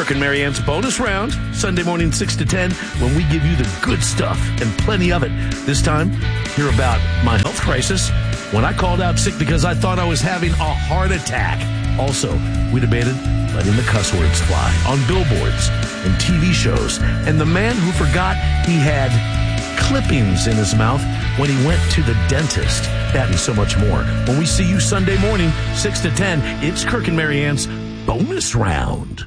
Kirk and Marianne's bonus round, Sunday morning 6 to 10, when we give you the good stuff and plenty of it. This time, hear about my health crisis, when I called out sick because I thought I was having a heart attack. Also, we debated letting the cuss words fly on billboards and TV shows, and the man who forgot he had clippings in his mouth when he went to the dentist. That and so much more. When we see you Sunday morning, 6 to 10, it's Kirk and Marianne's bonus round.